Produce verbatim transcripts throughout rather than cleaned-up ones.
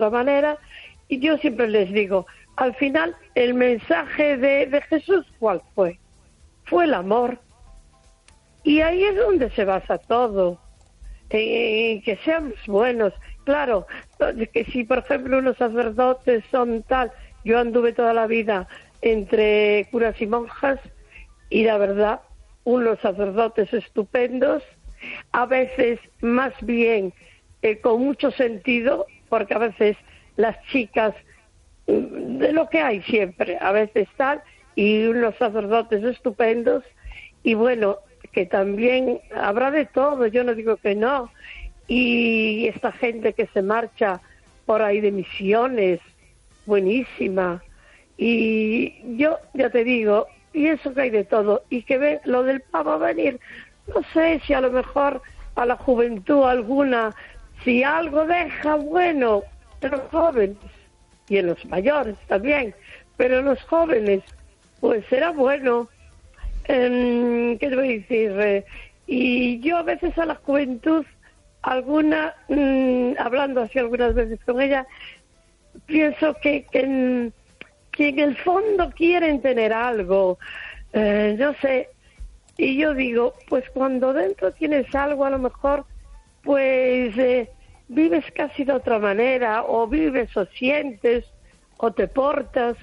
otra manera, y yo siempre les digo, al final, el mensaje de, de Jesús, ¿cuál fue? Fue el amor. Y ahí es donde se basa todo, en, en que seamos buenos. Claro, que si por ejemplo unos sacerdotes son tal, yo anduve toda la vida entre curas y monjas, y la verdad, unos sacerdotes estupendos, a veces más bien eh, con mucho sentido, porque a veces las chicas, de lo que hay siempre, a veces tal, y unos sacerdotes estupendos, y bueno, que también habrá de todo, yo no digo que no, y esta gente que se marcha por ahí de misiones, buenísima, y yo ya te digo, pienso que hay de todo, y que ve lo del Papa venir, no sé si a lo mejor a la juventud alguna, si algo deja bueno en los jóvenes, y en los mayores también, pero en los jóvenes, pues será bueno. Eh, ¿Qué te voy a decir? Eh, y yo a veces a la juventud, alguna, mmm, hablando así algunas veces con ella, pienso que, que, en, que en el fondo quieren tener algo, eh, no sé, y yo digo, pues cuando dentro tienes algo, a lo mejor, pues eh, vives casi de otra manera, o vives o sientes, o te portas,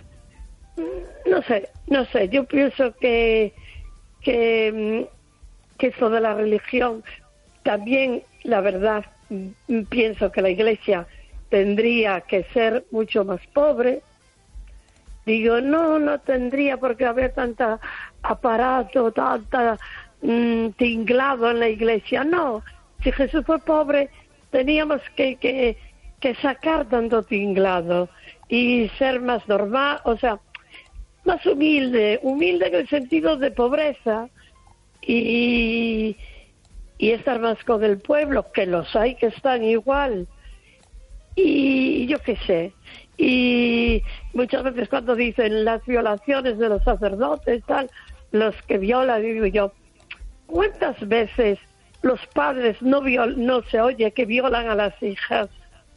no sé, no sé, yo pienso que que, que eso de la religión, también la verdad, pienso que la Iglesia tendría que ser mucho más pobre. Digo, no, no tendría porque haber tanta aparato, tanta mmm, tinglado en la Iglesia. No, si Jesús fue pobre, teníamos que, que, que sacar tanto tinglado y ser más normal, o sea, más humilde, humilde en el sentido de pobreza, y, y estar más con el pueblo, que los hay que están igual, y yo qué sé, y muchas veces cuando dicen las violaciones de los sacerdotes, tal, los que violan, digo yo, ¿cuántas veces los padres no, viol no se oye que violan a las hijas?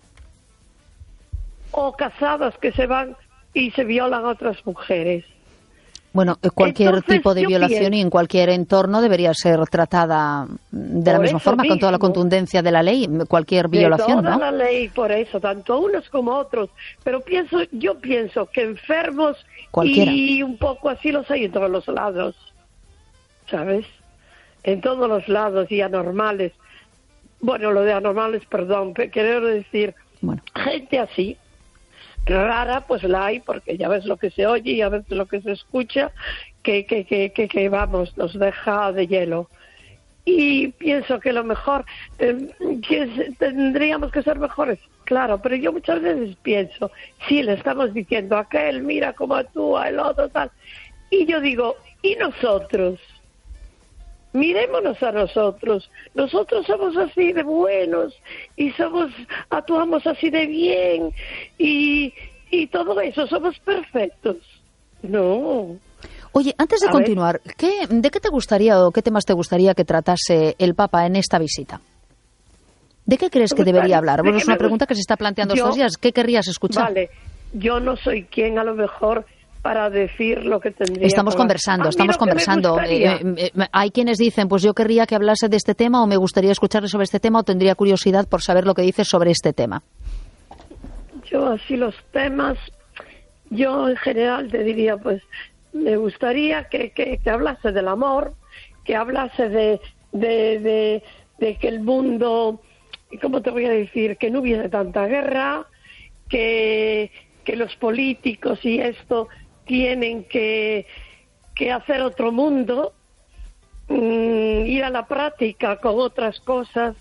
O casadas que se van y se violan a otras mujeres. Bueno, cualquier Entonces, tipo de violación pienso, y en cualquier entorno debería ser tratada de la misma forma, mismo, con toda la contundencia de la ley, cualquier violación, de toda ¿no? la ley, por eso, tanto unos como otros. Pero pienso, yo pienso que enfermos cualquiera, y un poco así los hay en todos los lados, ¿sabes? En todos los lados, y anormales. Bueno, lo de anormales, perdón, quiero decir, bueno, gente así, rara, pues la hay, porque ya ves lo que se oye y a veces lo que se escucha, que, que, que, que, que vamos, nos deja de hielo. Y pienso que lo mejor, eh, que tendríamos que ser mejores, claro, pero yo muchas veces pienso, sí, le estamos diciendo a aquel, mira cómo actúa, el otro, tal, y yo digo, ¿y nosotros? Mirémonos a nosotros, nosotros somos así de buenos y somos, actuamos así de bien y, y todo eso, somos perfectos. No. Oye, antes de a continuar, ¿qué, ¿de qué te gustaría o qué temas te gustaría que tratase el Papa en esta visita? ¿De qué crees que debería hablar? Bueno, es una pregunta que se está planteando estos días. ¿Qué querrías escuchar? Vale, yo no soy quien a lo mejor para decir lo que tendría. Estamos conversando, estamos conversando. Eh, eh, hay quienes dicen, pues yo querría que hablase de este tema o me gustaría escucharle sobre este tema o tendría curiosidad por saber lo que dice sobre este tema. Yo así los temas, yo en general te diría, pues me gustaría que, que, que hablase del amor, que hablase de, de, de, de que el mundo, ¿cómo te voy a decir? Que no hubiese tanta guerra, que, que los políticos y esto tienen que, que hacer otro mundo, mmm, ir a la práctica con otras cosas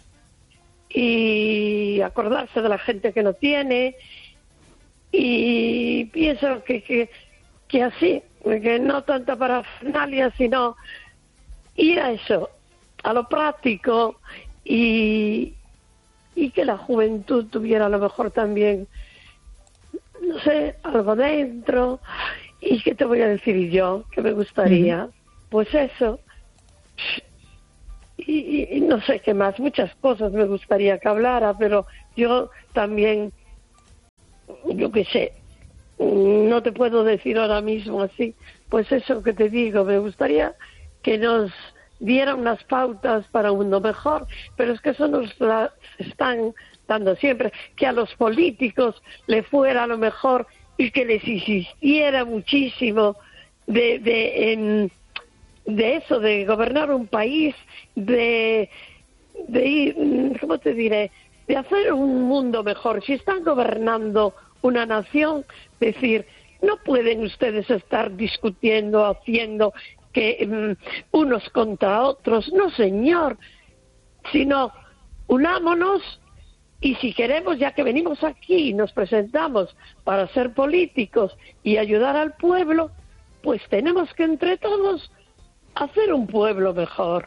y acordarse de la gente que no tiene, y pienso que, que, que así, que no tanta parafernalia, sino ir a eso, a lo práctico, y, y que la juventud tuviera a lo mejor también, no sé, algo dentro. ¿Y qué te voy a decir yo? Que me gustaría, uh-huh. Pues eso, y, y, y no sé qué más, muchas cosas me gustaría que hablara, pero yo también yo qué sé, no te puedo decir ahora mismo así, pues eso que te digo, me gustaría que nos dieran unas pautas para un mundo mejor, pero es que eso nos la están dando siempre, que a los políticos le fuera lo mejor y que les insistiera muchísimo de, de, en, de eso, de gobernar un país, de, de ir, ¿cómo te diré?, de hacer un mundo mejor. Si están gobernando una nación, decir, no pueden ustedes estar discutiendo, haciendo que um, unos contra otros, no señor, sino unámonos y si queremos, ya que venimos aquí y nos presentamos para ser políticos y ayudar al pueblo, pues tenemos que entre todos hacer un pueblo mejor.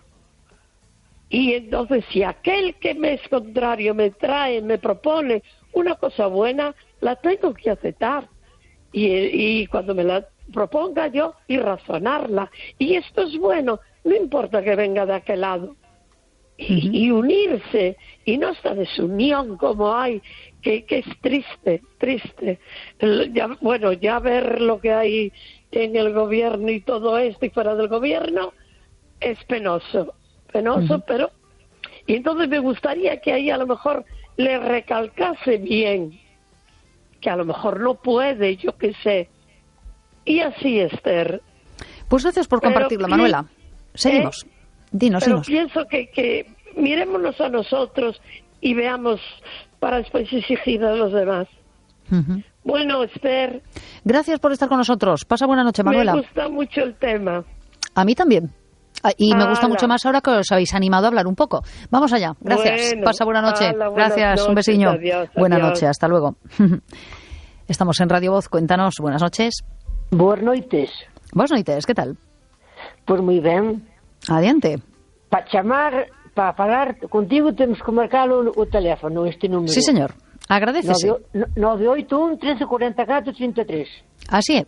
Y entonces si aquel que me es contrario me trae, me propone una cosa buena, la tengo que aceptar. Y, y cuando me la proponga yo, y razonarla. Y esto es bueno, no importa que venga de aquel lado. Y, uh-huh. y unirse, y no esta desunión como hay, que, que es triste, triste. El, ya, bueno, ya ver lo que hay en el gobierno y todo esto y fuera del gobierno, es penoso, penoso, uh-huh. pero... Y entonces me gustaría que ahí a lo mejor le recalcase bien, que a lo mejor no puede, yo qué sé. Y así, Esther. Pues gracias por compartirlo, pero, Manuela. Seguimos. Eh, dinos, pero dinos. pienso que, que mirémonos a nosotros y veamos para después exigir a los demás. Uh-huh. Bueno, Esther. Gracias por estar con nosotros. Pasa buena noche, Manuela. Me gusta mucho el tema. A mí también. Y me gusta mucho más ahora que os habéis animado a hablar un poco. Vamos allá. Gracias. Bueno, Pasa buena noche. ala, Gracias. noches, un besiño. Adiós, buena adiós. noche. Hasta luego. Estamos en Radio Voz. Cuéntanos. Buenas noches. Boas noites. Buenas noites. ¿Qué tal? Pois moi ben. Adiante. Para chamar, para falar contigo temos que marcar o, o teléfono, este número. Sí, señor. Agradecese. nove oito un, trece, cuarenta y cuatro, treinta y tres. Así é.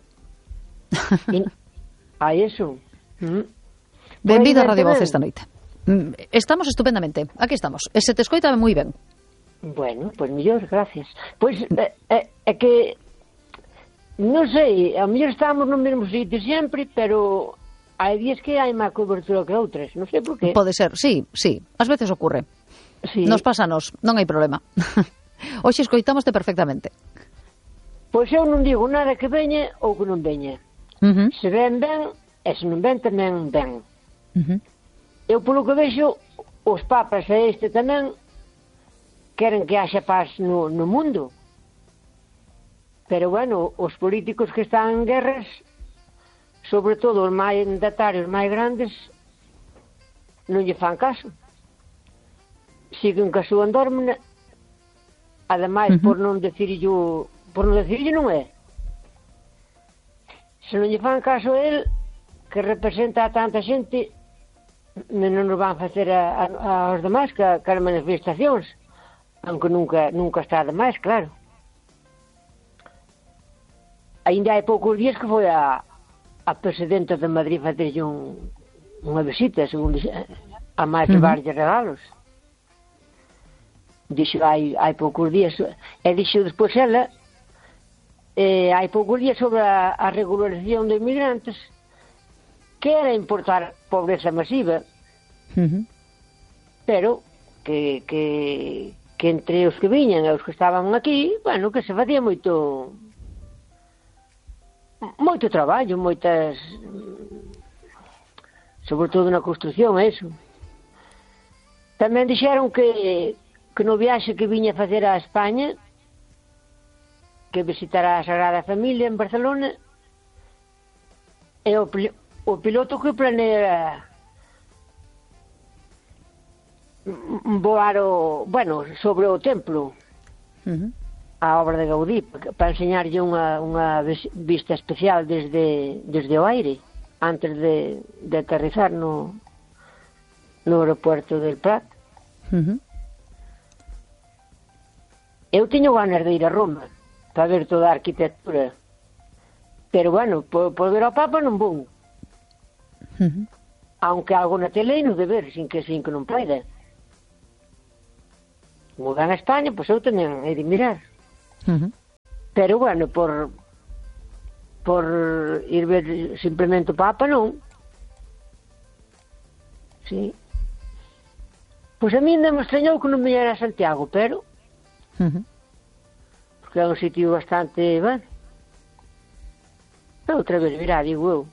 A eso. Mm. Benvido a Radio Voz esta noite. Estamos estupendamente. Aquí estamos. E se te escoita moi ben. Bueno, pois pues mellor, gracias. Pois é, é, é que non sei, a mellor estamos no mesmo sitio sempre, pero hai días que hai máis cobertura que outras, non sei por qué. Pode ser, sí, sí, ás veces ocurre. Sí. Nos pásanos, non hai problema. Hoxe escoitámoste perfectamente. Pois eu non digo nada que veña ou que non veña. Uh-huh. Se ven ben, e se non ven tamén ben. Uh-huh. Eu polo que vexo, os papas e este tamén queren que haxa paz no, no mundo. Pero bueno, os políticos que están en guerras, sobre todo os máis mandatarios máis grandes, non lle fan caso. Siguen ca súa andormena, ademais uh-huh. por non decirlo, por non decirlo non é. Se non lle fan caso a el, que representa a tanta xente, non nos van facer a, a, aos demais que, que as manifestacións, aunque nunca nunca está demais, claro. Ainda hai poucos días que foi a, a presidenta de Madrid facerlle un, unha visita, segundo a máis de varios regalos. Dixo hai, hai poucos días, e dixo despois ela, eh, hai poucos días sobre a, a regularización de inmigrantes, que era importar pobreza masiva, uh-huh. pero que, que, que entre os que viñan e os que estaban aquí, bueno, que se facía moito moito traballo, moitas, sobre todo na construción, eso. Tamén dixeron que, que no viaxe que viña a facer a España, que visitará a Sagrada Familia en Barcelona, e o o piloto que planea voar o, bueno, sobre o templo, uh-huh. a obra de Gaudí, para enseñarlle unha, unha vista especial desde, desde o aire, antes de, de aterrizar no, no aeropuerto del Prat. Uh-huh. Eu teño ganas de ir a Roma para ver toda a arquitectura, pero bueno, por, por ver ao Papa non vou. Uh-huh. Aunque algo na tele no de ver, sin que, sin que non poida. Como van a España, pois eu tamén he de mirar. Uh-huh. Pero, bueno, por por ir ver simplemente o Papa, non. Sí. Pois a mí ainda me extrañou que non viñera a Santiago, pero... Uh-huh. Porque é un sitio bastante... Bueno, outra vez virá, digo eu.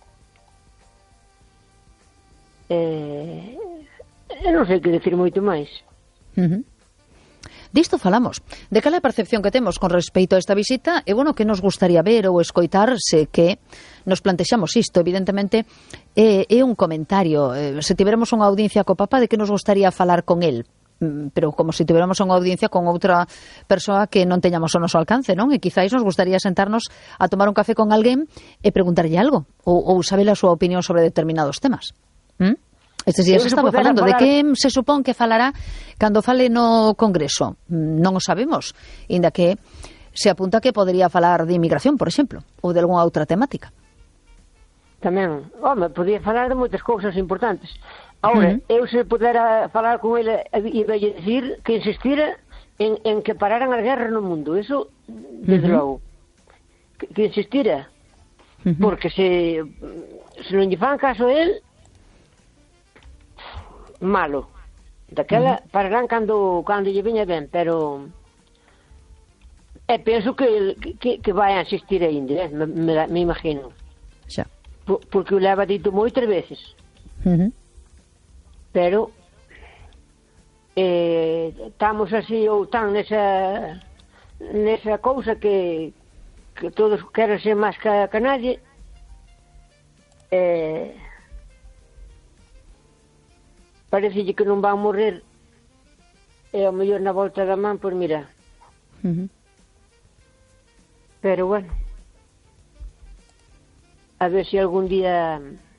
Eh, eu non sei que decir moito máis. Uh-huh. Disto falamos, de cal é a percepción que temos con respecto a esta visita e, bueno, que nos gustaría ver ou escoitar se que nos plantexamos isto. Evidentemente, é, é un comentario. Eh, se tiveramos unha audiencia co Papa, de que nos gustaría falar con el? Mm, pero como se tiveramos unha audiencia con outra persoa que non teñamos o noso alcance, non? E quizáis nos gustaría sentarnos a tomar un café con alguén e preguntarlle algo, ou, ou saber a súa opinión sobre determinados temas. ¿Mm? Estes días estaba falando falar... de que se supón que falará cando fale no Congreso. Non o sabemos, inda que se apunta que podría falar de inmigración, por exemplo, ou de algunha outra temática. Tamén, home, podía falar de moitas cousas importantes. Ahora, uh-huh. eu se pudera falar con ele e velle dicir que insistira en, en que pararan as guerras no mundo, eso, desde uh-huh. logo. Que, que insistira, uh-huh. porque se, se non lle fan caso a él, malo. Daquela uh-huh. pararán cando cando lle veña ben, pero e penso que que, que vai a insistir ainda, eh? me, me, me imagino. Xa. Por, porque o leva dito moitas veces. Uh-huh. Pero eh, estamos así ou tan nesa nesa cousa que que todos queren ser máis que, que nadie. Eh parecelle que non van morrer e ao mellor na volta da man, pois mira. Uh-huh. Pero bueno, a ver se algún día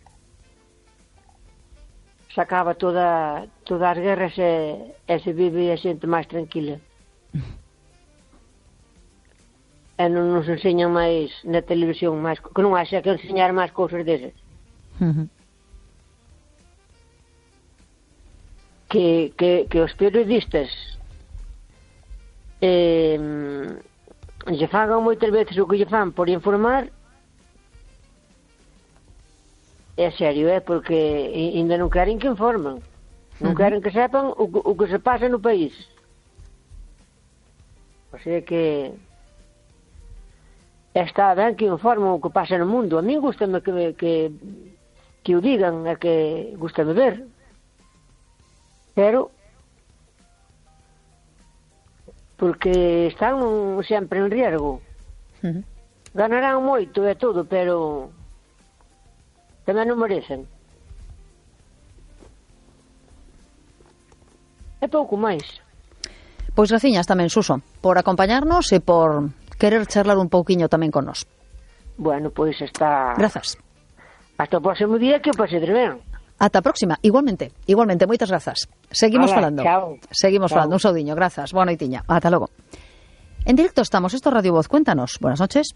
se acaba toda todas as guerras e, e se vive a xente máis tranquila. E non nos enseñan máis na televisión máis, que non haxa que enseñar máis cousas desas. Uh-huh. Que, que, que os periodistas eh, lle fagan moitas veces o que lle fan por informar, é serio, é porque ainda non queren que informen, non uh-huh. queren que sepan o, o que se pasa no país. O sea que está ben que informen o que pasa no mundo. A mí gustame que, que, que o digan, é que gustame ver. Pero porque están sempre en riesgo. Uh-huh. Ganarán moito e todo, pero tamén non merecen. É pouco máis. Pois graciñas tamén, Suso, por acompañarnos e por querer charlar un pouquiño tamén con nos. Bueno, pois está... Grazas. Hasta o próximo día, que o pasedes ben. Ata a próxima, igualmente, igualmente, moitas grazas. Seguimos Hola, falando. Chao. Seguimos Chao. falando, un saudiño, grazas. Boa noitiña. Ata logo. En directo estamos, esto es Radio Voz, cuéntanos. Buenas noches.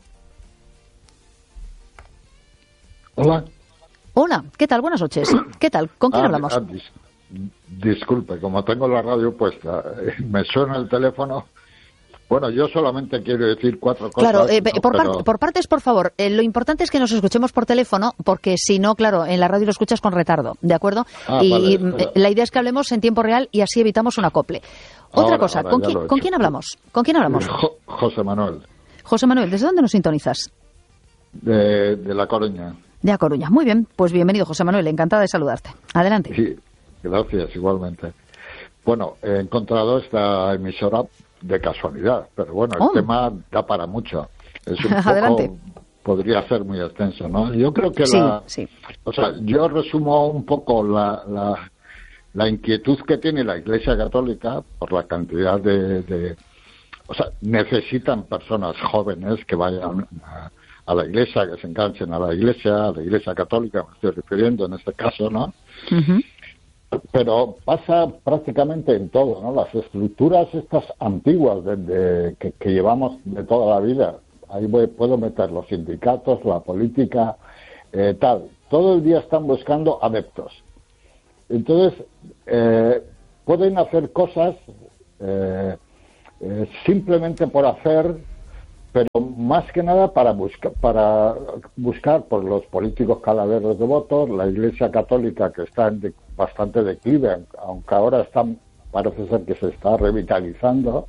Hola. Hola, ¿qué tal? Buenas noches. ¿Qué tal? ¿Con quién ah, hablamos? Ah, dis disculpe, como tengo la radio puesta, me suena el teléfono. Bueno, yo solamente quiero decir cuatro cosas. Claro, eh, no, por, pero... par por partes, por favor. Eh, lo importante es que nos escuchemos por teléfono, porque si no, claro, en la radio lo escuchas con retardo, ¿de acuerdo? Ah, y vale, eh, la idea es que hablemos en tiempo real y así evitamos un acople. Otra ahora, cosa, ahora, ¿con, quién, ¿con quién hablamos? ¿Con quién hablamos? Jo José Manuel. José Manuel, ¿desde dónde nos sintonizas? De, de La Coruña. De A Coruña. Muy bien, pues bienvenido, José Manuel, encantada de saludarte. Adelante. Sí, gracias, igualmente. Bueno, he encontrado esta emisora de casualidad, pero bueno, el oh. tema da para mucho. Es un Adelante. poco, podría ser muy extenso, ¿no? Yo creo que sí, la... Sí. O sea, yo resumo un poco la, la, la inquietud que tiene la Iglesia Católica por la cantidad de... de o sea, necesitan personas jóvenes que vayan a, a la Iglesia, que se enganchen a la Iglesia, a la Iglesia Católica, me estoy refiriendo en este caso, ¿no? Uh-huh. Pero pasa prácticamente en todo, ¿no? Las estructuras estas antiguas de, de, que, que llevamos de toda la vida, ahí voy, puedo meter los sindicatos, la política, eh, tal. Todo el día están buscando adeptos. Entonces, eh, pueden hacer cosas eh, eh, simplemente por hacer, pero más que nada para buscar, para buscar por los políticos calaveros de votos, la Iglesia Católica, que está en de, bastante declive, aunque ahora está, parece ser que se está revitalizando,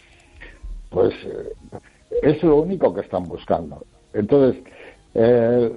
pues eh, es lo único que están buscando. Entonces, eh,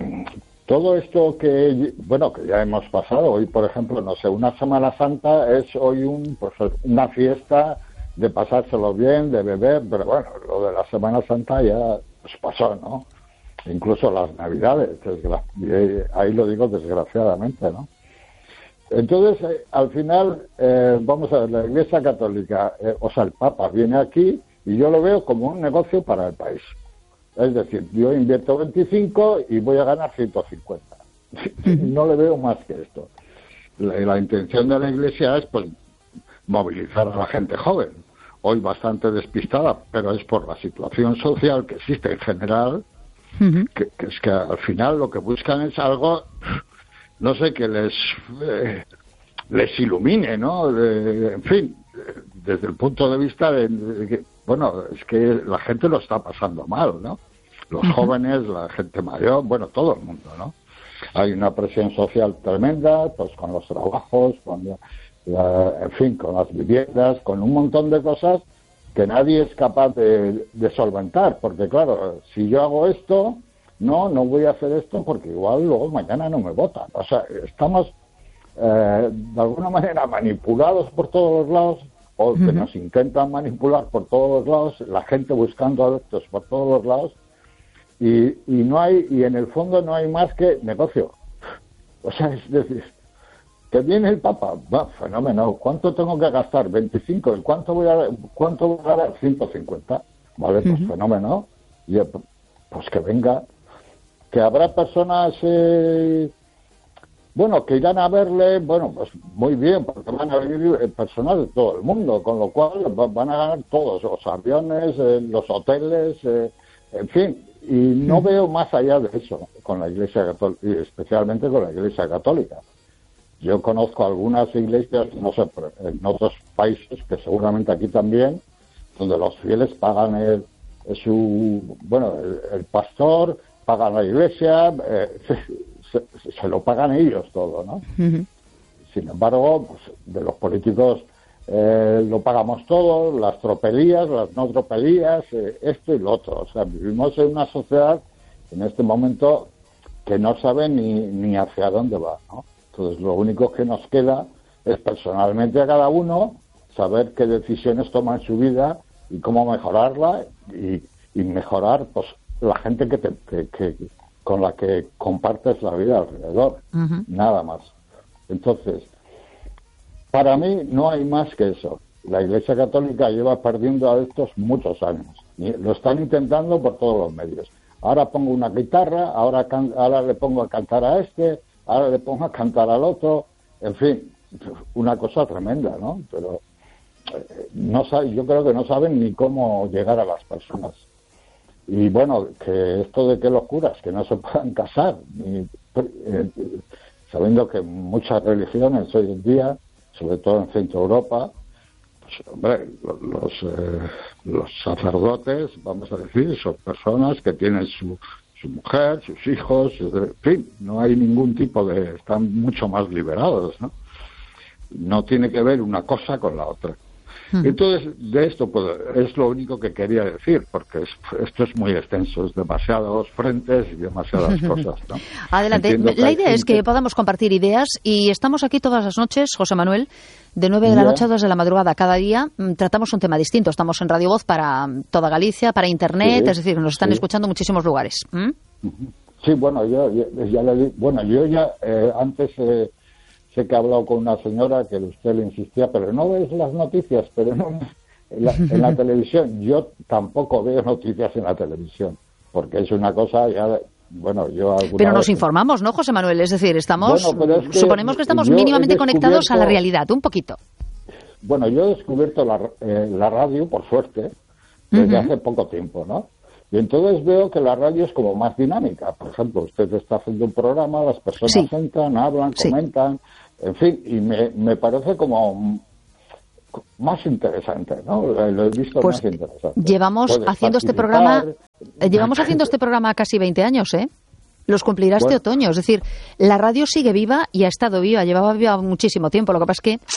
todo esto que, bueno, que ya hemos pasado, hoy por ejemplo, no sé, una Semana Santa es hoy un, pues, una fiesta de pasárselo bien, de beber, pero bueno, lo de la Semana Santa ya pues, pasó, ¿no? Incluso las Navidades, desgra- y ahí lo digo desgraciadamente, ¿no? Entonces, eh, al final, eh, vamos a ver, la Iglesia Católica, eh, o sea, el Papa viene aquí y yo lo veo como un negocio para el país. Es decir, yo invierto veinticinco y voy a ganar ciento cincuenta. No le veo más que esto. La, la intención de la Iglesia es, pues, movilizar a la gente joven, hoy bastante despistada, pero es por la situación social que existe en general, uh-huh. que, que es que al final lo que buscan es algo, no sé, que les eh, les ilumine, ¿no? De, en fin, desde el punto de vista de, de que, bueno, es que la gente lo está pasando mal, ¿no? Los uh-huh. jóvenes, la gente mayor, bueno, todo el mundo, ¿no? Hay una presión social tremenda, pues con los trabajos, con la, la, en fin, con las viviendas, con un montón de cosas que nadie es capaz de, de solventar, porque claro, si yo hago esto, no, no voy a hacer esto porque igual luego mañana no me votan. O sea, estamos eh, de alguna manera manipulados por todos los lados, o que uh-huh. nos intentan manipular por todos los lados, la gente buscando adeptos por todos los lados, y, y no hay, y en el fondo no hay más que negocio. O sea, es decir, que viene el Papa, va, fenómeno, ¿cuánto tengo que gastar? veinticinco, ¿y cuánto voy a, cuánto voy a dar? ciento cincuenta, vale, pues uh-huh. fenómeno, y pues que venga, que habrá personas, eh, bueno, que irán a verle, bueno, pues muy bien, porque van a venir personas de todo el mundo, con lo cual van a ganar todos, los aviones, eh, los hoteles, eh, en fin, y no veo más allá de eso con la Iglesia Católica, y especialmente con la Iglesia Católica. Yo conozco algunas iglesias, no sé, en otros países, que seguramente aquí también, donde los fieles pagan el, su, bueno, el, el pastor, pagan la iglesia, eh, se, se, se lo pagan ellos todo, ¿no? Uh-huh. Sin embargo, pues, de los políticos eh, lo pagamos todo, las tropelías, las no tropelías, eh, esto y lo otro. O sea, vivimos en una sociedad en este momento que no sabe ni, ni hacia dónde va, ¿no? Entonces, lo único que nos queda es personalmente a cada uno saber qué decisiones toma en su vida y cómo mejorarla y, y mejorar, pues, la gente que, te, que, que con la que compartes la vida alrededor, uh-huh. nada más. Entonces, para mí no hay más que eso. La Iglesia Católica lleva perdiendo adeptos muchos años. Y lo están intentando por todos los medios. Ahora pongo una guitarra, ahora, can, ahora le pongo a cantar a este, ahora le pongo a cantar al otro. En fin, una cosa tremenda, ¿no? Pero eh, no sabe, yo creo que no saben ni cómo llegar a las personas. Y bueno, que esto de que los curas que no se puedan casar, ni, eh, sabiendo que muchas religiones hoy en día, sobre todo en Centro Europa, pues hombre, los, eh, los sacerdotes, vamos a decir, son personas que tienen su, su mujer, sus hijos, en fin, no hay ningún tipo de, están mucho más liberados, ¿no? No tiene que ver una cosa con la otra. Entonces, de esto pues, es lo único que quería decir, porque es, esto es muy extenso, es demasiados frentes y demasiadas cosas, ¿no? Adelante. La idea es que podamos compartir ideas y estamos aquí todas las noches, José Manuel, de nueve de la noche a dos de la madrugada. Cada día tratamos un tema distinto. Estamos en Radio Voz para toda Galicia, para Internet, sí, es decir, nos están sí. escuchando muchísimos lugares. ¿Mm? Sí, bueno, yo ya, ya le di, bueno, yo ya eh, antes... Eh, sé que he hablado con una señora que usted le insistía, pero no ves las noticias, pero no en la, en la televisión. Yo tampoco veo noticias en la televisión, porque es una cosa ya, bueno, yo... Pero nos vez... informamos, ¿no, José Manuel? Es decir, estamos, bueno, es que suponemos que estamos mínimamente conectados a la realidad, un poquito. Bueno, yo he descubierto la, eh, la radio, por suerte, desde uh-huh. hace poco tiempo, ¿no? Y entonces veo que la radio es como más dinámica. Por ejemplo, usted está haciendo un programa, las personas sí. entran, hablan, sí. comentan, en fin, y me, me parece como más interesante, ¿no? Lo he visto pues más interesante. Llevamos Puedes haciendo este programa, eh, llevamos haciendo este programa casi veinte años, ¿eh? Los cumplirá este bueno. otoño. Es decir, la radio sigue viva y ha estado viva, llevaba viva muchísimo tiempo. Lo que pasa es que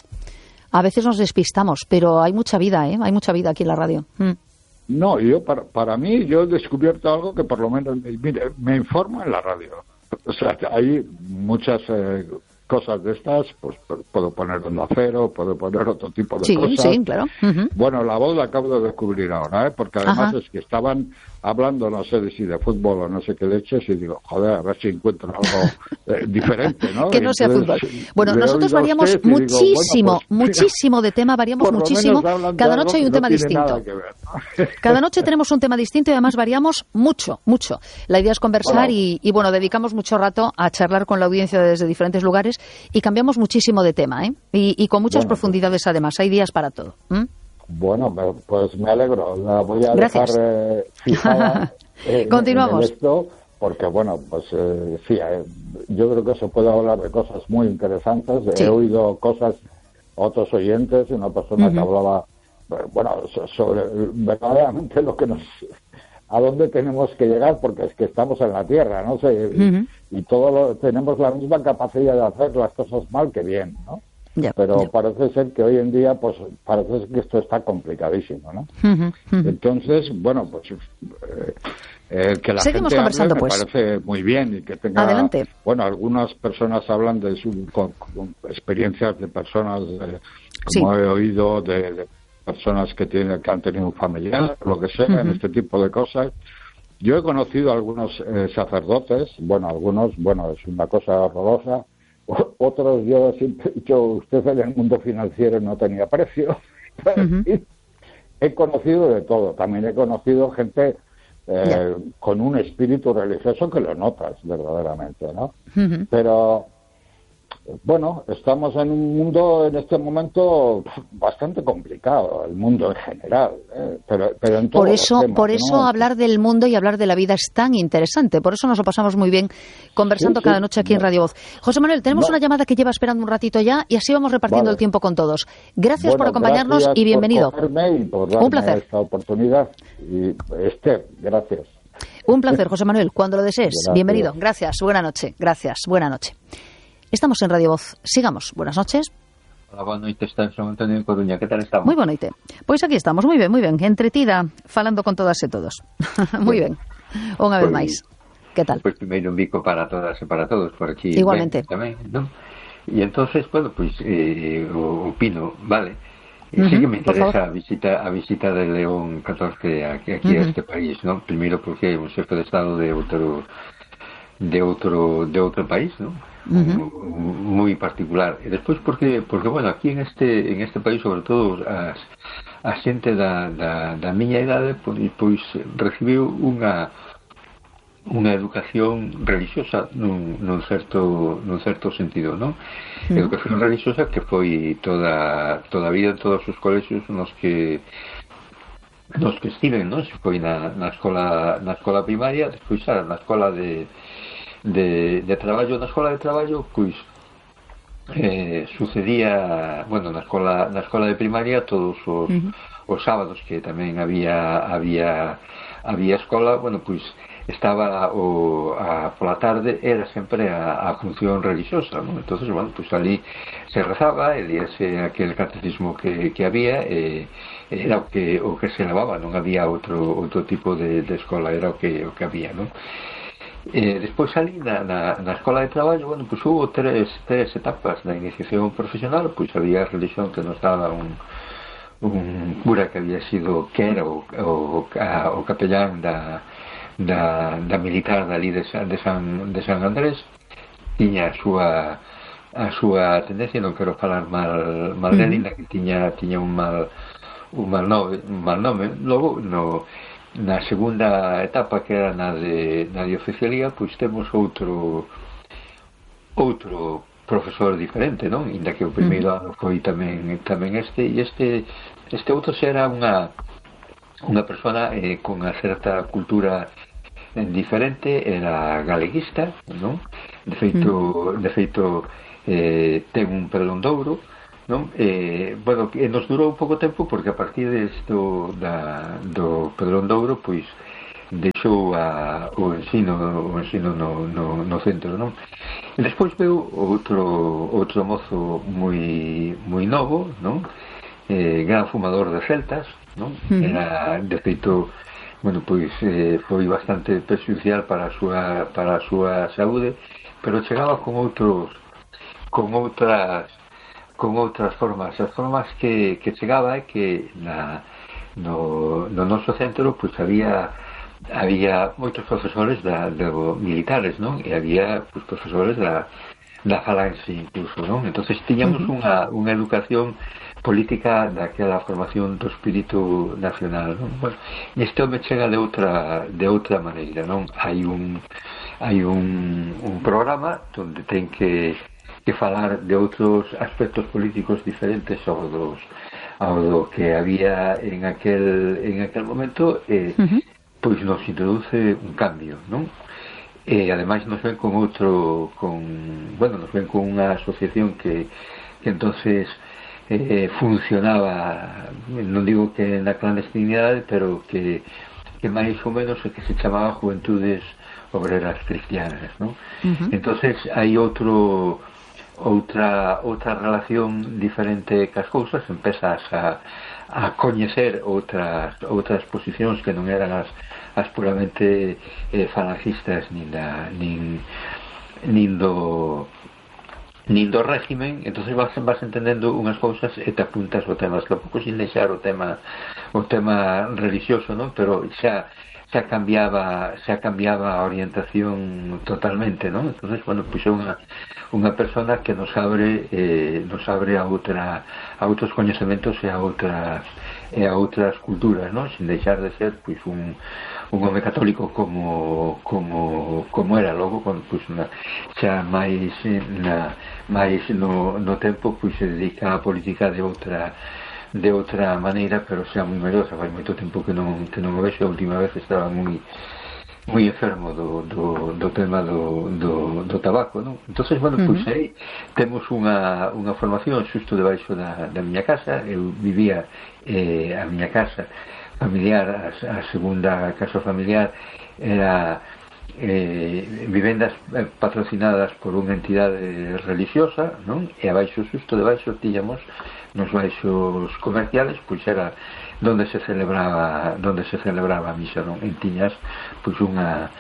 a veces nos despistamos, pero hay mucha vida, ¿eh? Hay mucha vida aquí en la radio. Mm. No, yo para, para mí, yo he descubierto algo que por lo menos, mire, me informa en la radio. O sea, hay muchas eh, cosas de estas, pues puedo poner Onda Cero, puedo poner otro tipo de sí, cosas. Sí, sí, claro. Uh-huh. Bueno, La Voz la acabo de descubrir ahora, ¿eh? Porque además Ajá. es que estaban hablando, no sé si de fútbol o no sé qué leches, y digo, joder, a ver si encuentro algo eh, diferente, ¿no? Que no sea Entonces, fútbol. Bueno, le he nosotros oído a variamos usted y digo, muchísimo, bueno, pues, muchísimo de tema, variamos por lo muchísimo. menos hablan de Cada algo noche hay que un no tema tiene distinto. nada que ver, ¿no? Cada noche tenemos un tema distinto y además variamos mucho, mucho. La idea es conversar Bueno. y, y, bueno, dedicamos mucho rato a charlar con la audiencia desde diferentes lugares y cambiamos muchísimo de tema, ¿eh? Y, y con muchas Bueno, profundidades además. Hay días para todo. ¿Mm? Bueno, me- pues me alegro. La voy a Gracias. dejar eh, fijada eh, Continuamos. en esto, porque, bueno, pues eh, sí, eh, yo creo que se puede hablar de cosas muy interesantes. Sí. He oído cosas, otros oyentes, una persona Uh-huh. que hablaba, eh, bueno, so- sobre verdaderamente lo que nos... a dónde tenemos que llegar, porque es que estamos en la Tierra, ¿no? sé Uh-huh. Y todos tenemos la misma capacidad de hacer las cosas mal que bien, ¿no? Ya, Pero ya. parece ser que hoy en día, pues parece que esto está complicadísimo, ¿no? Ujú, ujú. Entonces, bueno, pues eh, eh, que la Seguimos gente conversando, hable pues. me parece muy bien y que tenga... Adelante. Bueno, algunas personas hablan de sus experiencias de personas, eh, Sí. como he oído, de, de personas que tienen que han tenido un familiar, lo que sea, en Ujú. este tipo de cosas. Yo he conocido a algunos eh, sacerdotes, bueno, algunos, bueno, es una cosa horrorosa. O- Otros, yo siempre he dicho, usted en el mundo financiero no tenía precio. Ujú. He conocido de todo. También he conocido gente eh, Ya. con un espíritu religioso que lo notas verdaderamente, ¿no? Ujú. Pero, bueno, estamos en un mundo en este momento bastante complicado, el mundo en general, ¿eh? pero, pero en todos Por los eso, temas, por eso ¿no? hablar del mundo y hablar de la vida es tan interesante. Por eso nos lo pasamos muy bien conversando Sí, sí. cada noche aquí en No. Radio Voz. José Manuel, tenemos No. una llamada que lleva esperando un ratito ya y así vamos repartiendo Vale. el tiempo con todos. Gracias Bueno, por acompañarnos gracias y bienvenido. por cogerme y por darme Un placer. esta oportunidad. Y Esther, gracias. Un placer, José Manuel, cuando lo desees. Gracias. Bienvenido. Gracias. Buena noche. Gracias. Buena noche. Estamos en Radio Voz. Sigamos. Buenas noches. Hola, boa noite, está en San Antonio de Coruña. Que tal estamos? Moi boa noite. Pois aquí estamos, moi ben, moi ben, entretida, falando con todas e todos. moi ben. Unha vez Pois- máis. Que tal? Pois primeiro un bico para todas e para todos por aquí. Igualmente. Ben, tamén, non? E entonces, bueno, pois eh, o, opino, vale. E Ujú, sí que me por interesa favor. a visita a visita de León catorce aquí, aquí Ujú. a este país, non? Primeiro porque é un xefe de estado de outro de outro de outro país, non? Ujú. Moi particular. E despois porque porque bueno, aquí en este en este país, sobre todo as a xente da, da, da miña idade, pois, pois recibiu unha unha educación religiosa nun, nun certo nun certo sentido, non? Mm. Educación religiosa que foi toda toda a vida en todos os colexios nos que nos que estiven, non? Se foi na, na escola na escola primaria, despois xa na escola de de, de traballo, na escola de traballo, pois eh, sucedía, bueno, na escola na escola de primaria todos os Ujú. os sábados que tamén había había había escola, bueno, pois estaba o a pola tarde era sempre a, a función religiosa, ¿no? Entonces, bueno, pois ali se rezaba, e líase aquel catecismo que, que había, e era o que o que se levaba, non había outro outro tipo de, de escola, era o que o que había, ¿no? Eh, despois ali na, na, na escola de traballo, bueno, pois hubo tres, tres etapas da iniciación profesional. Pois había a religión que nos daba un, un cura que había sido, que era o, o, a, o capellán da, da, da militar dali de San, de San, de San Andrés. Tiña a súa a súa tendencia, non quero falar mal, mal dele, uh-huh. que tiña, tiña un mal un mal nome, un mal nome. Logo, no na segunda etapa, que era na de na de oficialía, pois temos outro outro profesor diferente, non? Inda que o primeiro ano foi tamén tamén este, e este este outro era unha unha persona eh, con unha certa cultura eh, diferente, era galeguista, non? De feito, de feito eh, ten un perdón de ouro, non? Eh, bueno, que nos durou pouco tempo porque a partir desto da, do Pedrón de Ouro, pois deixou a, o ensino o ensino no, no, no centro, non? E despois veu outro outro mozo moi moi novo, non? Eh, gran fumador de celtas, non? Era, de feito, bueno, pois eh, foi bastante perxudicial para a súa para a súa saúde, pero chegaba con outros con outras con outras formas. As formas que, que chegaba é que na, no, no noso centro pois había había moitos profesores da, de militares, non? E había pois, profesores da, da falange incluso, non? Entonces tiñamos uh-huh. unha, unha educación política daquela formación do espírito nacional, non? Bueno, isto me chega de outra de outra maneira, non? Hai un hai un, un programa onde ten que que falar de outros aspectos políticos diferentes ao dos ao do que había en aquel en aquel momento e uh-huh. pois nos introduce un cambio, non? E ademais nos ven con outro con, bueno, nos ven con unha asociación que, que entonces eh, funcionaba, non digo que na clandestinidade, pero que, que máis ou menos que se chamaba Juventudes Obreras Cristianas, non? Uh-huh. Entonces hai outro outra outra relación diferente cas cousas, empezas a, a coñecer outras outras posicións que non eran as, as puramente eh, falangistas nin, da, nin, nin do nin do régimen. Entonces vas, vas entendendo unhas cousas e te apuntas o tema, tampouco sin deixar o tema o tema religioso, non? Pero xa xa cambiaba xa cambiaba a orientación totalmente, non? Entonces, bueno, pois é unha unha persona que nos abre eh, nos abre a outra a outros coñecementos e a outras e a outras culturas, non? Sin deixar de ser pois un un home católico como como como era logo, con pois na xa máis na máis no no tempo pois se dedica á política de outra de outra maneira, pero xa moi merosa, fai moito tempo que non que non o vexo. A última vez estaba moi moi enfermo do, do, do tema do, do, do tabaco, non? Entonces, bueno, uh-huh. pois aí temos unha, unha formación xusto debaixo da, da miña casa. Eu vivía eh, a miña casa familiar, a, a segunda casa familiar era eh, vivendas patrocinadas por unha entidade religiosa, non? E abaixo, xusto debaixo, tíamos nos baixos comerciales, pois era donde se celebraba donde se celebraba a misa, non? En tiñas pois unha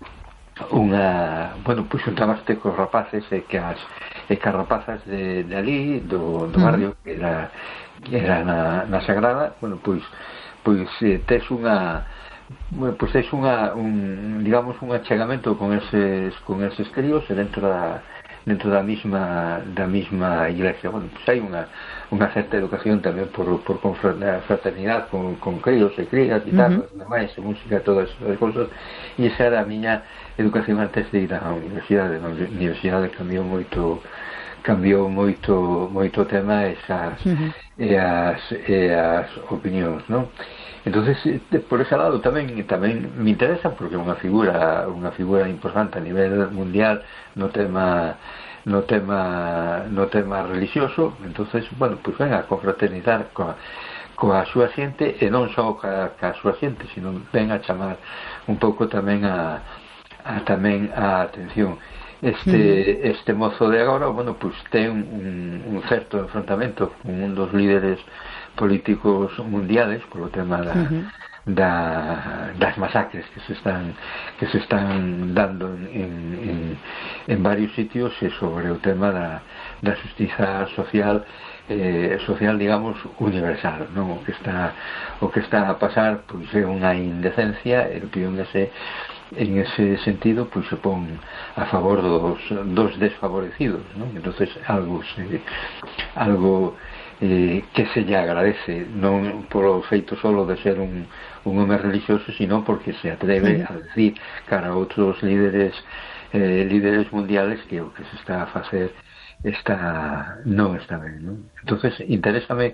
unha, bueno, pois xuntabaste cos rapaces e que as e que as rapazas de, de ali do, do barrio que era que era na, na Sagrada, bueno, pois pois eh, tes unha bueno, pois tes unha un, digamos un achegamento con eses con eses críos e dentro da dentro da misma da misma iglesia. Bueno, pois hai unha unha certa educación tamén por, por confraternidade con, con críos e crías, guitarras, uh-huh. demais, e música, todas as cousas, e esa era a miña educación antes de ir á universidade. Na universidade cambiou moito cambiou moito moito tema esas, uh-huh. e, as, e as opinións, non? Entonces, por ese lado tamén tamén me interesa, porque é unha figura unha figura importante a nivel mundial no tema no tema no tema religioso. Entonces, bueno, pois pues venga a confraternizar coa, coa súa xente, e non só coa, coa súa xente, sino ven a chamar un pouco tamén a, a tamén a atención. Este mm. este mozo de agora, bueno, pois pues ten un, un certo enfrontamento con un dos líderes políticos mundiales polo tema da, uh-huh. da, das masacres que se están que se están dando en, en, en varios sitios, e sobre o tema da, da justiza social eh, social, digamos, universal, non? O que está o que está a pasar pois é unha indecencia, e o que en ese en ese sentido pois se pon a favor dos, dos desfavorecidos, non? Entonces algo se, algo Eh, que se lle agradece, non polo feito solo de ser un, un home religioso, sino porque se atreve a decir cara a outros líderes eh, líderes mundiales que o que se está a facer está non está ben, non? Entonces interésame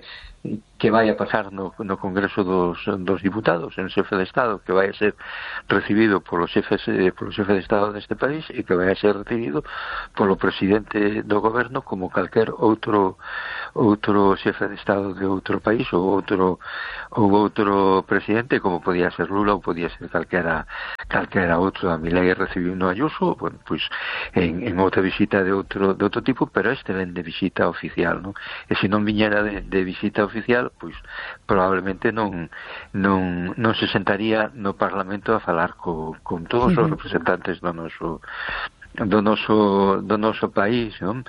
que vai a pasar no, no Congreso dos, dos Diputados, en xefe de Estado, que vai a ser recibido polo xefe, polo xefe de Estado deste país e que vai a ser recibido polo presidente do goberno como calquer outro outro xefe de Estado de outro país ou outro ou outro presidente, como podía ser Lula ou podía ser calquera calquera outro. A Milei recibiu no Ayuso, bueno, pois en, en outra visita de outro de outro tipo, pero este ven de visita oficial, non? E se non viñera de, de visita oficial, pois probablemente non non non se sentaría no Parlamento a falar co, con todos os representantes do noso do noso do noso país, non?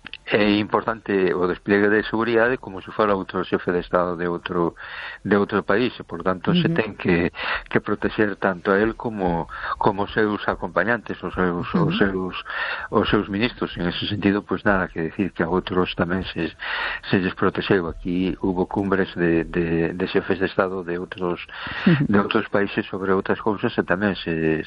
É importante o despliegue de seguridade como se fora outro xefe de Estado de outro de outro país, e por tanto uh-huh. se ten que, que proteger tanto a él como como os seus acompañantes, os seus uh-huh. os seus os seus ministros. En ese sentido, pois nada que decir que a outros tamén se se lles protexeu. Aquí hubo cumbres de, de, de xefes de Estado de outros uh-huh. de outros países sobre outras cousas e tamén se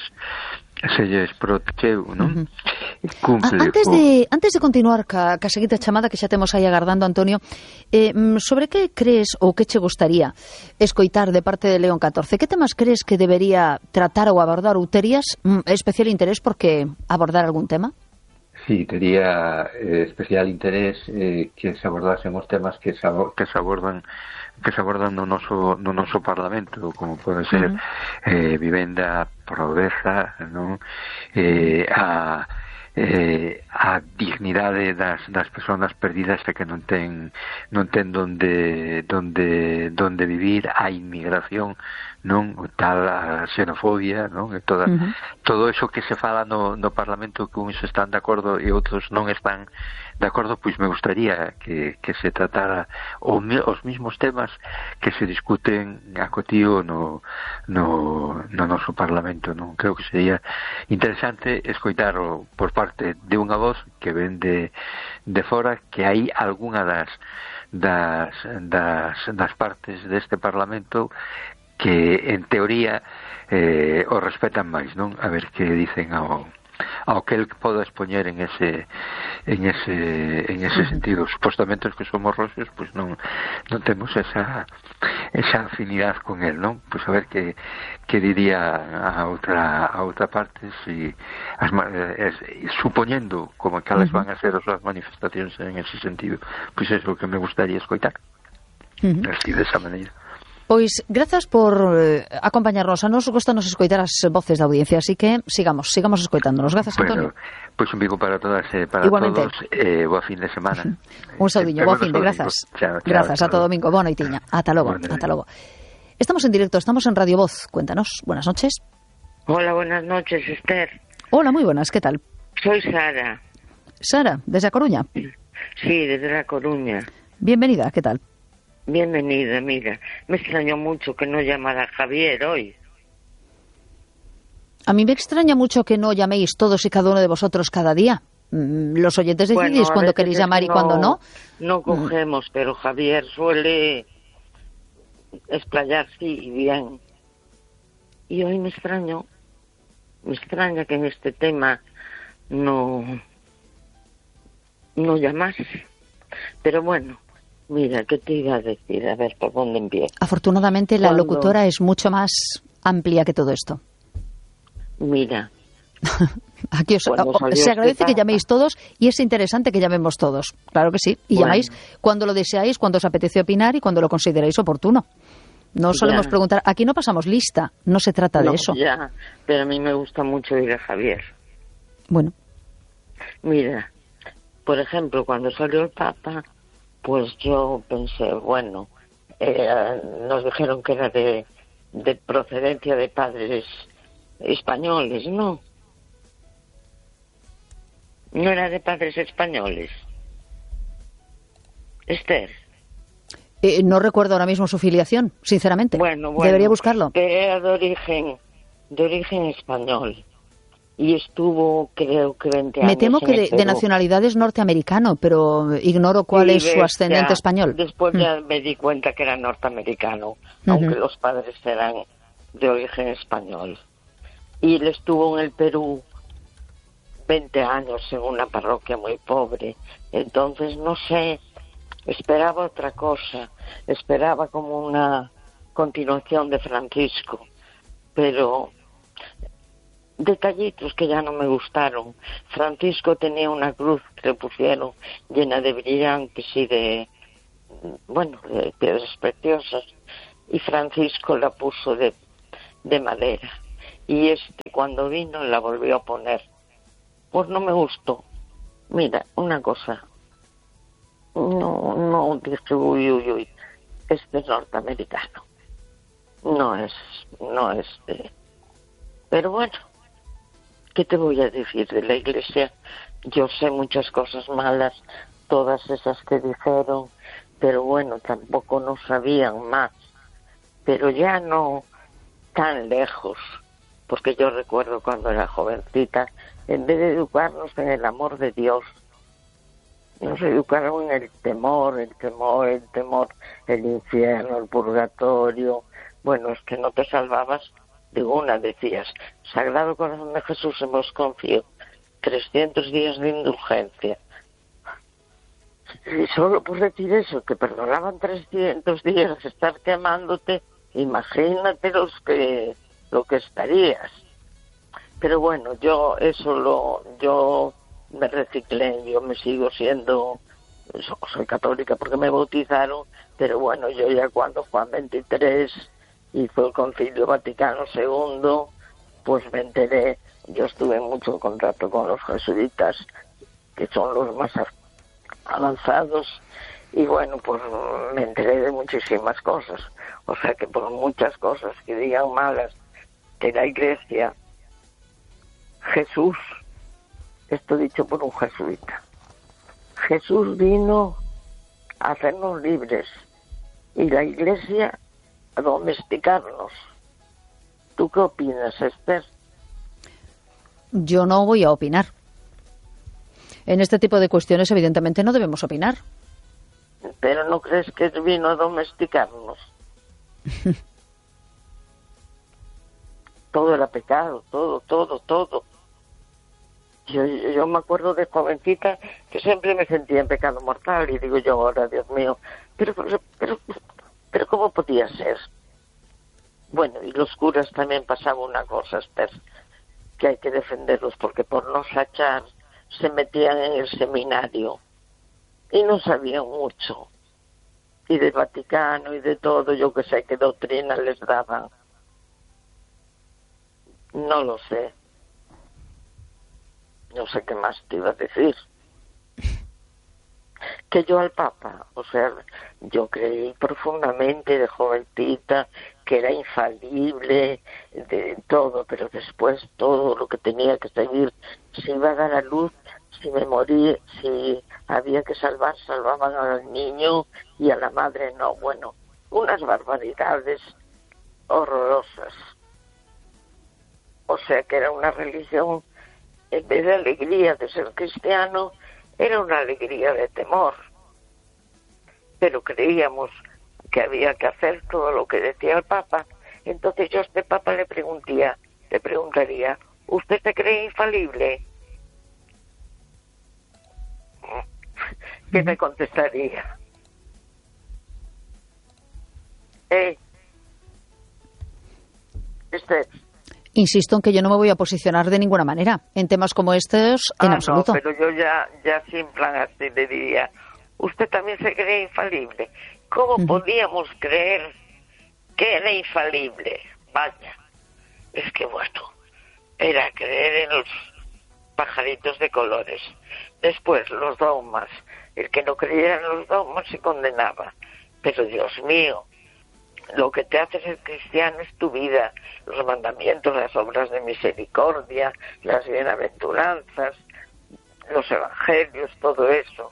se lles protexeu, non? Uh-huh. Cumple, ah, antes de antes de continuar ca, ca seguinte chamada que xa temos aí agardando, Antonio, eh, sobre que crees ou que che gustaría escoitar de parte de León catorce? Que temas crees que debería tratar ou abordar, ou terías mm, especial interés porque abordar algún tema? Sí, tería eh, especial interés eh, que se abordasen os temas que se, que se abordan que se abordan no noso no noso Parlamento, como pode ser uh-huh. eh, vivenda, pobreza, non? Eh, a eh, a dignidade das, das persoas perdidas e que non ten non ten donde donde donde vivir, a inmigración, non, tal a xenofobia, non, e toda uh-huh. todo eso que se fala no, no Parlamento, que uns están de acordo e outros non están de acordo, pois me gustaría que, que se tratara o, os mismos temas que se discuten a cotío no, no, no noso Parlamento, non? Creo que sería interesante escoitar por parte de unha voz que ven de, de fora que hai algunha das das, das das partes deste Parlamento que en teoría eh, o respetan máis, non? A ver que dicen ao ao que el poda expoñer en ese en ese en ese sentido. Supostamente os que somos roxos, pois non non temos esa esa afinidade con el, non? Pois a ver que que diría a outra a outra parte si as, es, supoñendo como que elas van a ser as súas manifestacións en ese sentido. Pois é o que me gustaría escoitar. Uh-huh. Así, desa maneira. Pois, grazas por eh, acompañarnos. A nos gustanos escoitar as voces da audiencia, así que sigamos, sigamos escoitándonos. Grazas, Antonio. Bueno, pois un bico para todas e eh, para igualmente. Todos. Eh, boa fin de semana. Un saudiño, boa fin de, grazas. Chao, chao, grazas, chao. a todo domingo. Boa noitiña. Ata logo, bueno, ata logo. Estamos en directo, estamos en Radio Voz. Cuéntanos. Buenas noches. Hola, buenas noches, Esther. Hola, muy buenas, ¿qué tal? Soy Sara. Sara, ¿desde A Coruña? Sí, desde La Coruña. Bienvenida, ¿qué tal? Bienvenida, mira. Me extrañó mucho que no llamara Javier hoy. A mí me extraña mucho que no llaméis todos y cada uno de vosotros cada día. Los oyentes decidís bueno, cuándo queréis llamar y no, cuándo no. No cogemos, pero Javier suele explayarse y bien. Y hoy me extraño, me extraña que en este tema no, no llamas. Pero bueno. Mira, ¿qué te iba a decir? A ver, ¿por dónde empiezo? Afortunadamente, la ¿Cuándo? locutora es mucho más amplia que todo esto. Mira. Aquí os, o, se agradece que llaméis todos y es interesante que llamemos todos. Claro que sí. Y bueno. Llamáis cuando lo deseáis, cuando os apetece opinar y cuando lo consideráis oportuno. No solemos ya. preguntar. Aquí no pasamos lista. No se trata no, de eso. Ya, pero a mí me gusta mucho ir a Javier. Bueno. Mira, por ejemplo, cuando salió el Papa... Pues yo pensé, bueno, eh, nos dijeron que era de, de procedencia de padres españoles, ¿no? No era de padres españoles. Esther. Eh, no recuerdo ahora mismo su filiación, sinceramente. Bueno, bueno. Debería buscarlo. Pero era de origen, de origen español. Y estuvo, creo que veinte años. Me temo que de, de nacionalidad es norteamericano, pero ignoro cuál sí, es su ascendente ya, español. Después mm. ya me di cuenta que era norteamericano, uh-huh. aunque los padres eran de origen español. Y él estuvo en el Perú veinte años en una parroquia muy pobre. Entonces, no sé, Esperaba otra cosa, esperaba como una continuación de Francisco, pero detallitos que ya no me gustaron. Francisco tenía una cruz que le pusieron llena de brillantes y de, bueno, de piedras preciosas, y Francisco la puso de, de madera, y este cuando vino la volvió a poner. Pues no me gustó. Mira, una cosa, no, no dije, uy, uy, uy, este es norteamericano, no es, no es de... Pero bueno, ¿qué te voy a decir de la Iglesia? Yo sé muchas cosas malas, todas esas que dijeron, pero bueno, tampoco no sabían más. Pero ya no tan lejos, porque yo recuerdo cuando era jovencita, en vez de educarnos en el amor de Dios, nos educaron en el temor, el temor, el temor, el infierno, el purgatorio. Bueno, es que no te salvabas de una, decías, Sagrado Corazón de Jesús, hemos confiado trescientos días de indulgencia. Y solo por decir eso, que perdonaban trescientos días de estar quemándote, imagínate los que, lo que estarías. Pero bueno, yo eso lo, yo me reciclé, yo me sigo siendo, soy católica porque me bautizaron, pero bueno, yo ya cuando Juan veintitrés hizo el Concilio Vaticano segundo, pues me enteré, yo estuve en mucho contacto con los jesuitas, que son los más avanzados, y bueno, pues me enteré de muchísimas cosas, o sea que por muchas cosas que digan malas de la Iglesia, Jesús, esto dicho por un jesuita, Jesús vino a hacernos libres y la Iglesia a domesticarnos. ¿Tú qué opinas, Esther? Yo no voy a opinar. En este tipo de cuestiones, evidentemente, no debemos opinar. ¿Pero no crees que vino a domesticarnos? Todo era pecado, todo, todo, todo. Yo, yo, yo me acuerdo de jovencita que siempre me sentía en pecado mortal y digo yo ahora, Dios mío, pero, pero, pero, pero ¿cómo podía ser? Bueno, y los curas también pasaban una cosa, Esther, que hay que defenderlos porque por no sachar se metían en el seminario y no sabían mucho. Y del Vaticano y de todo, yo que sé qué doctrina les daban. No lo sé. No sé qué más te iba a decir. Que yo al Papa, o sea, yo creí profundamente de jovencita que era infalible de todo, pero después todo lo que tenía que seguir, si iba a dar a luz, si me morí, si había que salvar, salvaban al niño y a la madre no. Bueno, unas barbaridades horrorosas. O sea que era una religión, en vez de alegría de ser cristiano, era una alegría de temor. Pero creíamos que había que hacer todo lo que decía el Papa. Entonces yo a este Papa le preguntaría, le preguntaría, ¿usted se cree infalible? ¿Qué me contestaría? ¿Eh? Este... Insisto en que yo no me voy a posicionar de ninguna manera en temas como estos, en ah, absoluto. No, pero yo ya, ya sin plan así le diría, ¿usted también se cree infalible? ¿Cómo uh-huh. podíamos creer que era infalible? Vaya, es que bueno, era creer en los pajaritos de colores. Después, los dogmas. El que no creyera en los dogmas se condenaba. Pero Dios mío, lo que te hace ser cristiano es tu vida, los mandamientos, las obras de misericordia, las bienaventuranzas, los evangelios, todo eso.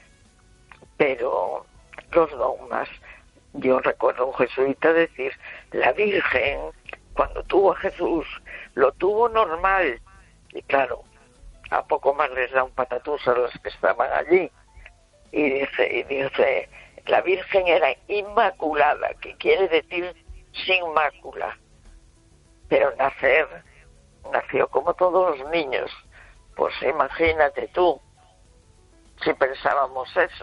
Pero los dogmas, yo recuerdo a un jesuita decir, la Virgen, cuando tuvo a Jesús, lo tuvo normal. Y claro, a poco más les da un patatús a los que estaban allí. Y dice, y dice, la Virgen era inmaculada, que quiere decir sin mácula. Pero nacer, nació como todos los niños. Pues imagínate tú, si pensábamos eso.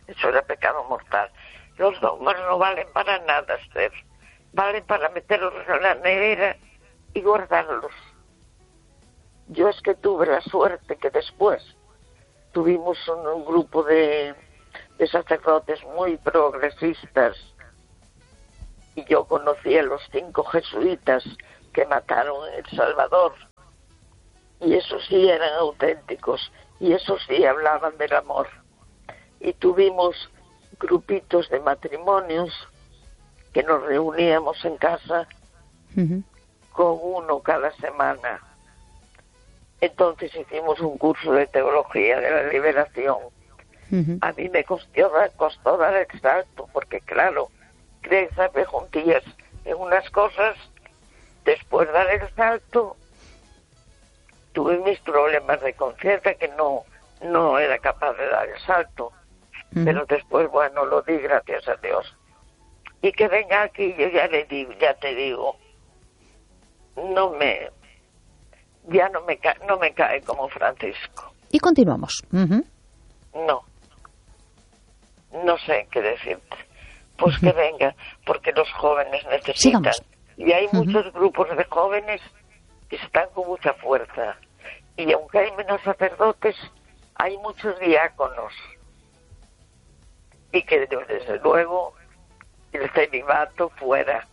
Eso era pecado mortal. Los dogmas no valen para nada, Esther. Valen para meterlos en la nevera y guardarlos. Yo es que tuve la suerte que después tuvimos un, un grupo de, de sacerdotes muy progresistas y yo conocí a los cinco jesuitas que mataron en El Salvador y esos sí eran auténticos y esos sí hablaban del amor. Y tuvimos grupitos de matrimonios que nos reuníamos en casa uh-huh. con uno cada semana. Entonces hicimos un curso de teología de la liberación. Uh-huh. A mí me costó, costó dar el salto, porque claro, crees saber juntillas en unas cosas, después dar el salto, tuve mis problemas de conciencia que no, no era capaz de dar el salto. Uh-huh. Pero después, bueno, lo di gracias a Dios. Y que venga aquí, yo ya le digo, ya te digo, no me... ya no me, ca- no me cae como Francisco. Y continuamos. Uh-huh. No. No sé qué decirte. Pues uh-huh. que venga, porque los jóvenes necesitan. Sigamos. Y hay uh-huh. muchos grupos de jóvenes que están con mucha fuerza. Y aunque hay menos sacerdotes, hay muchos diáconos. Y que desde luego el celibato fuera.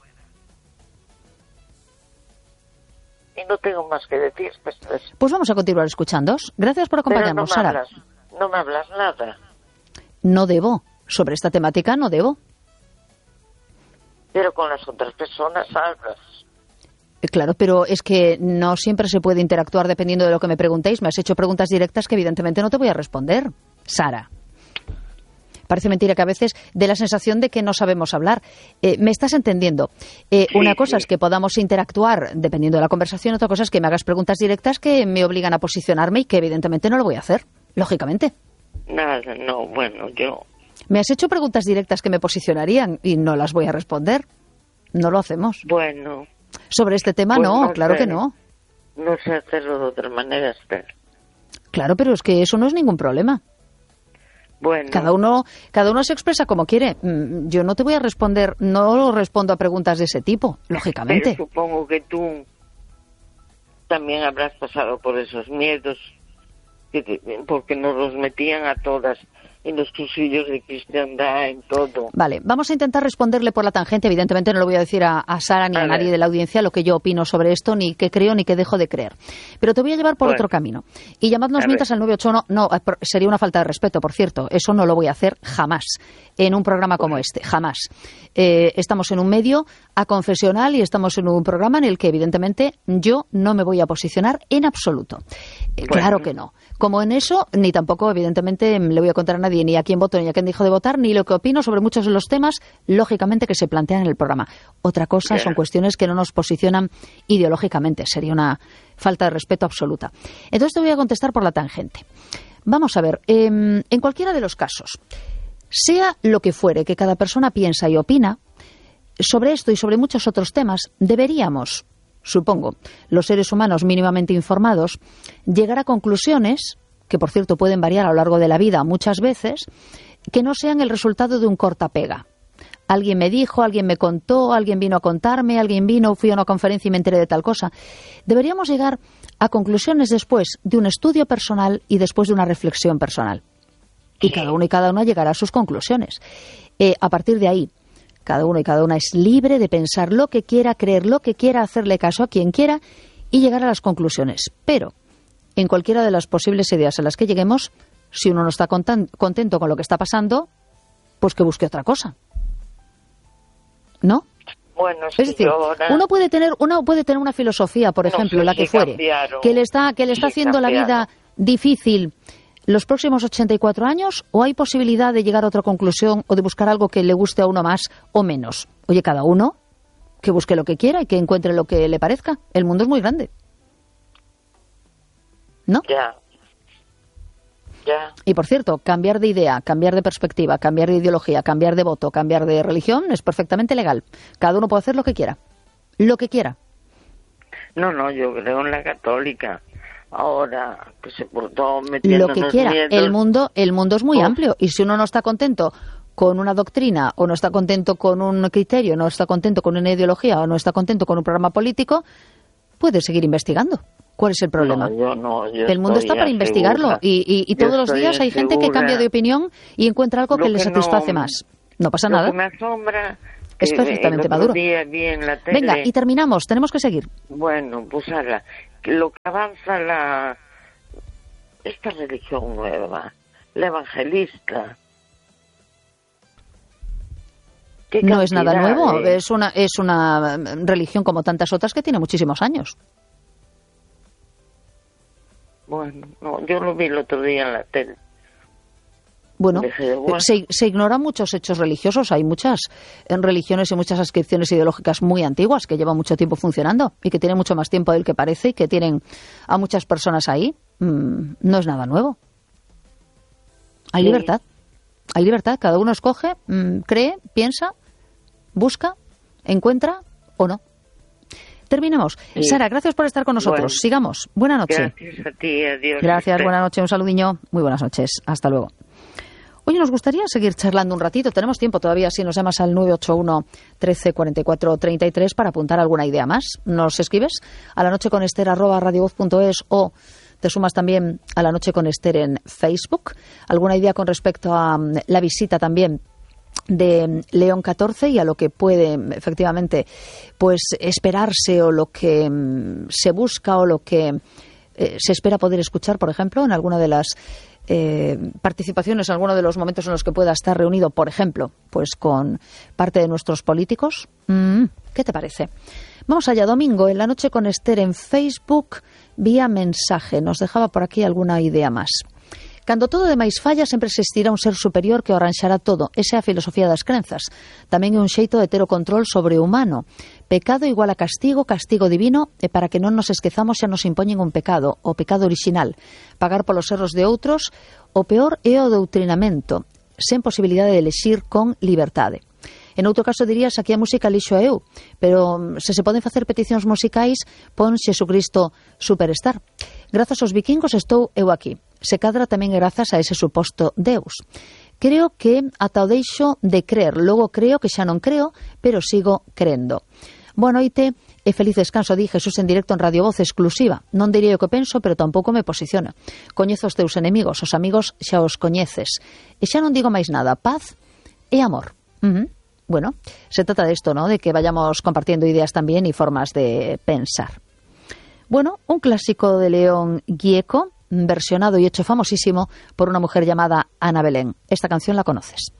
Y no tengo más que decir. Pues, pues vamos a continuar escuchándoos. Gracias por acompañarnos, Pero no me Sara. Hablas, no me hablas nada. No debo. Sobre esta temática no debo. Pero con las otras personas hablas. Claro, pero es que no siempre se puede interactuar dependiendo de lo que me preguntéis. Me has hecho preguntas directas que evidentemente no te voy a responder, Sara. Parece mentira que a veces dé la sensación de que no sabemos hablar. Eh, ¿Me estás entendiendo? Eh, sí, una cosa sí. es que podamos interactuar dependiendo de la conversación, otra cosa es que me hagas preguntas directas que me obligan a posicionarme y que evidentemente no lo voy a hacer, lógicamente. Nada, no, bueno, yo... Me has hecho preguntas directas que me posicionarían y no las voy a responder. No lo hacemos. Bueno... Sobre este tema pues no, no claro sé, que no. No sé hacerlo de otra manera, Esther. Claro, pero es que eso no es ningún problema. Bueno. Cada uno, cada uno se expresa como quiere. Yo no te voy a responder, no respondo a preguntas de ese tipo, lógicamente. Pero supongo que tú también habrás pasado por esos miedos, que te, porque nos los metían a todas en los cursillos de cristiandad, en todo. Vale, vamos a intentar responderle por la tangente. Evidentemente no le voy a decir a, a Sara ni a, a nadie de la audiencia lo que yo opino sobre esto, ni qué creo ni qué dejo de creer. Pero te voy a llevar por bueno. otro camino. Y llamadnos mientras al nueve ocho uno. No, sería una falta de respeto, por cierto. Eso no lo voy a hacer jamás en un programa como este, jamás. Eh, estamos en un medio aconfesional y estamos en un programa en el que evidentemente yo no me voy a posicionar en absoluto. Eh, bueno. Claro que no. Como en eso, ni tampoco, evidentemente, le voy a contar a nadie ni a quién voto ni a quién dijo de votar, ni lo que opino sobre muchos de los temas, lógicamente, que se plantean en el programa. Otra cosa yeah. son cuestiones que no nos posicionan ideológicamente. Sería una falta de respeto absoluta. Entonces te voy a contestar por la tangente. Vamos a ver, eh, en cualquiera de los casos, sea lo que fuere que cada persona piensa y opina, sobre esto y sobre muchos otros temas, deberíamos... supongo, los seres humanos mínimamente informados, llegar a conclusiones, que por cierto pueden variar a lo largo de la vida muchas veces, que no sean el resultado de un corta-pega. Alguien me dijo, alguien me contó, alguien vino a contarme, alguien vino, fui a una conferencia y me enteré de tal cosa. Deberíamos llegar a conclusiones después de un estudio personal y después de una reflexión personal. Y cada uno y cada una llegará a sus conclusiones. Eh, a partir de ahí, cada uno y cada una es libre de pensar lo que quiera, creer lo que quiera, hacerle caso a quien quiera y llegar a las conclusiones. Pero, en cualquiera de las posibles ideas a las que lleguemos, si uno no está contento con lo que está pasando, pues que busque otra cosa. ¿No? Bueno, es decir, ahora... uno puede tener uno puede tener una filosofía, por ejemplo, no sé la que si fuere, cambiaron. que le está que le está sí haciendo cambiaron. la vida difícil los próximos ochenta y cuatro años, o hay posibilidad de llegar a otra conclusión o de buscar algo que le guste a uno más o menos. Oye, cada uno que busque lo que quiera y que encuentre lo que le parezca. El mundo es muy grande. ¿No? Ya. Ya. Y por cierto, cambiar de idea, cambiar de perspectiva, cambiar de ideología, cambiar de voto, cambiar de religión es perfectamente legal. Cada uno puede hacer lo que quiera. Lo que quiera. No, no, yo creo en la católica. ahora que se portó metiéndonos lo que quiera. miedos. El mundo, el mundo es muy Oh. amplio, y si uno no está contento con una doctrina, o no está contento con un criterio, no está contento con una ideología, o no está contento con un programa político, puede seguir investigando. ¿Cuál es el problema? No, yo no, yo el mundo está estoy para investigarlo, segura. y, y, y Yo todos los estoy días hay gente que segura. cambia de opinión y encuentra algo Lo que le que satisface no- más. No pasa Lo nada. que me asombra Es que perfectamente el otro maduro. día vi en la tele, Venga, y terminamos, tenemos que seguir. bueno, pues ahora, lo que avanza la esta religión nueva, la evangelista. ¿Qué No es nada cantidad nuevo, de- es una, es una mm, religión como tantas otras que tiene muchísimos años. Bueno, no, yo lo vi el otro día en la tele. Bueno, Dije, eh, bueno. se, se ignoran muchos hechos religiosos. Hay muchas en religiones y muchas ascripciones ideológicas muy antiguas que llevan mucho tiempo funcionando y que tienen mucho más tiempo del que parece y que tienen a muchas personas ahí. Mm, no es nada nuevo. Hay Sí. libertad. Hay libertad. Cada uno escoge, mm, cree, piensa, busca, encuentra o no. Terminemos. Sí. Sara, gracias por estar con nosotros. Bueno. Sigamos. Buenas noches. Gracias a ti, adiós. Gracias, buenas noches, un saludiño. Muy buenas noches, hasta luego. Oye, nos gustaría seguir charlando un ratito. Tenemos tiempo todavía si nos llamas al nueve ocho uno, trece, cuarenta y cuatro, treinta y tres para apuntar alguna idea más. Nos escribes a la noche con Ester arroba radiovoz punto es o te sumas también a la noche con Ester en Facebook. ¿Alguna idea con respecto a um, la visita también de León catorce y a lo que puede efectivamente pues esperarse o lo que um, se busca o lo que eh, se espera poder escuchar, por ejemplo, en alguna de las Eh, participaciones en alguno de los momentos en los que pueda estar reunido, por ejemplo, pues con parte de nuestros políticos? Mm, ¿qué te parece? Vamos allá, domingo, en la noche con Ester en Facebook, vía mensaje. Nos dejaba por aquí alguna idea más. Cando todo demais falla, sempre existirá un ser superior que o arranxará todo. Esa é a filosofía das crenzas. Tamén é un xeito de ter o control sobre o humano. Pecado igual a castigo, castigo divino, e para que non nos esquezamos xa nos impoñen un pecado, o pecado orixinal. Pagar polos erros de outros, o peor é o doutrinamento, sen posibilidade de elexir con liberdade. En outro caso dirías aquí a música lixo a eu, pero se se poden facer peticións musicais, pon Xesucristo Superstar. Grazas aos vikingos estou eu aquí. Se cadra tamén grazas a ese suposto Deus. Creo que ata o deixo de crer, logo creo que xa non creo, pero sigo crendo. Boa noite e feliz descanso, di Jesús en directo en Radio Voz exclusiva. Non direi o que penso, pero tampouco me posiciono. Coñezo os teus enemigos, os amigos xa os coñeces. E xa non digo máis nada, paz e amor. Uh -huh. Bueno, se trata de esto, ¿no? De que vayamos compartiendo ideas también y formas de pensar. Bueno, un clásico de León Gieco, versionado y hecho famosísimo por una mujer llamada Ana Belén. Esta canción la conoces.